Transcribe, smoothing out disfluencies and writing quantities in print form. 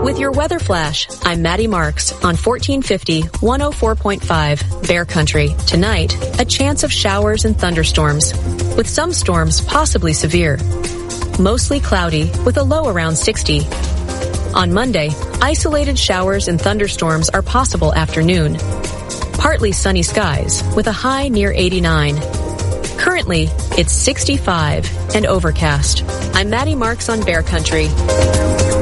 With your weather flash, I'm Maddie Marks on 1450 104.5 Bear Country. Tonight, a chance of showers and thunderstorms, with some storms possibly severe. Mostly cloudy with a low around 60. On Monday, isolated showers and thunderstorms are possible afternoon. Partly sunny skies with a high near 89. Currently, it's 65 and overcast. I'm Maddie Marks on Bear Country.